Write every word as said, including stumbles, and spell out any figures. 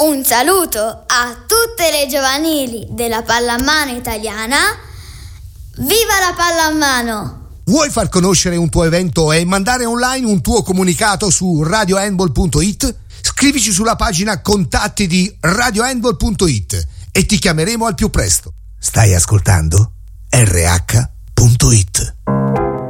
Un saluto a tutte le giovanili della pallamano italiana. Viva la pallamano! Vuoi far conoscere un tuo evento e mandare online un tuo comunicato su radio handball punto it? Scrivici sulla pagina contatti di radio handball punto it e ti chiameremo al più presto. Stai ascoltando R H punto it.